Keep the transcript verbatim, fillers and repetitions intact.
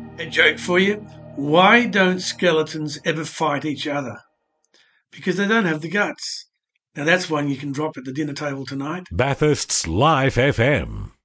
A joke for you. Why don't skeletons ever fight each other? Because they don't have the guts. Now that's one you can drop at the dinner table tonight. Bathurst's Live F M.